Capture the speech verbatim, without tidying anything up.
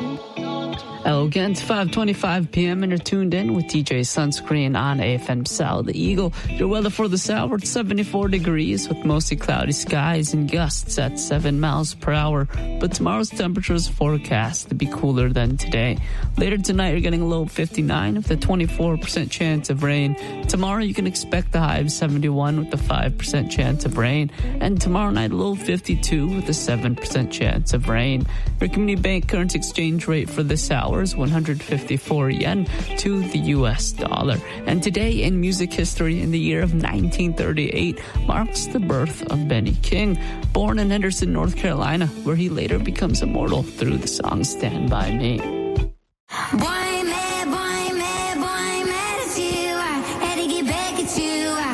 Hello again, it's five twenty-five p.m. and you're tuned in with D J Sunscreen on A F M Sal the Eagle. Your weather for this hour, it's seventy-four degrees with mostly cloudy skies and gusts at seven miles per hour. But tomorrow's temperature is forecast to be cooler than today. Later tonight, you're getting a low of fifty-nine with a twenty-four percent chance of rain. Tomorrow, you can expect a high of seventy-one with a five percent chance of rain. And tomorrow night, a low of fifty-two with a seven percent chance of rain. Your Community Bank current exchange rate for this hour is one hundred fifty-four yen to the U S dollar. And today in music history, in the year of nineteen thirty-eight, marks the birth of Benny King, born in Henderson, North Carolina, where he later becomes immortal through the song Stand By Me. Boy,